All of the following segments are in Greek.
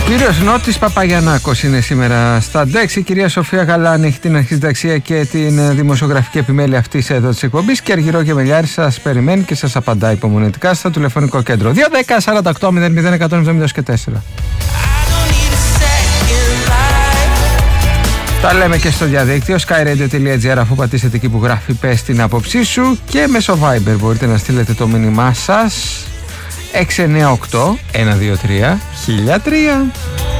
Κύριος Νότης Παπαγιαννάκος είναι σήμερα στα ντεξ. Η κυρία Σοφία Γαλάνη έχει την αρχισυνταξία και την δημοσιογραφική επιμέλεια αυτής εδώ της εκπομπής. Και Αργυρό Γεμελιάρης σας περιμένει και σας απαντά υπομονετικά στο τηλεφωνικό κέντρο 210-48-00-174. Τα λέμε και στο διαδίκτυο skyradio.gr, αφού πατήσετε εκεί που γράφει πες την άποψή σου, και μέσω Viber μπορείτε να στείλετε το μήνυμά σας 698-123-1003.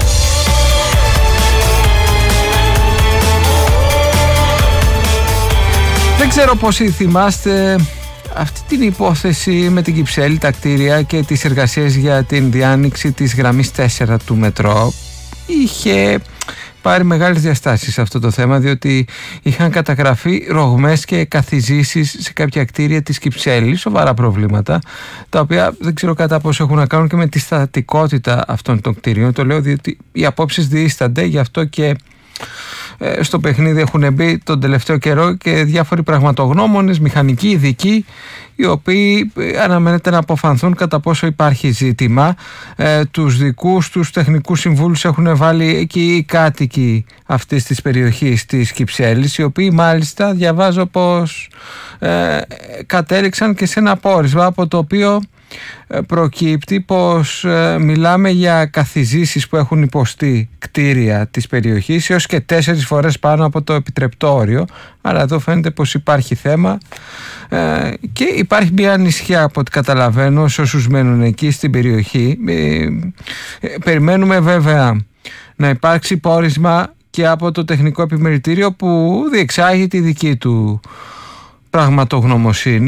Δεν ξέρω πόσοι θυμάστε αυτή την υπόθεση με την Κυψέλη, τα κτίρια και τις εργασίες για την διάνοιξη της γραμμής 4 του μετρό. Είχε πάρει μεγάλες διαστάσεις αυτό το θέμα, διότι είχαν καταγραφεί ρογμές και καθιζήσεις σε κάποια κτίρια της Κυψέλης, σοβαρά προβλήματα, τα οποία δεν ξέρω κατά πόσο έχουν να κάνουν και με τη στατικότητα αυτών των κτίριων. Το λέω διότι οι απόψεις διήστανται, γι' αυτό και στο παιχνίδι έχουν μπει τον τελευταίο καιρό και διάφοροι πραγματογνώμονες, μηχανικοί, ειδικοί, οι οποίοι αναμένεται να αποφανθούν κατά πόσο υπάρχει ζήτημα. Τους δικούς τους τεχνικούς συμβούλους έχουν βάλει εκεί οι κάτοικοι αυτής της περιοχής της Κυψέλης, οι οποίοι μάλιστα διαβάζω πως κατέληξαν και σε ένα πόρισμα από το οποίο προκύπτει πως μιλάμε για καθιζήσεις που έχουν υποστεί κτίρια της περιοχής έως και 4 φορές πάνω από το επιτρεπτό όριο. Άρα εδώ φαίνεται πως υπάρχει θέμα και υπάρχει μια ανησυχία από ό,τι καταλαβαίνω σε όσους μένουν εκεί στην περιοχή. Περιμένουμε βέβαια να υπάρξει πόρισμα και από το τεχνικό επιμελητήριο που διεξάγει τη δική του πραγματογνωμοσύνη.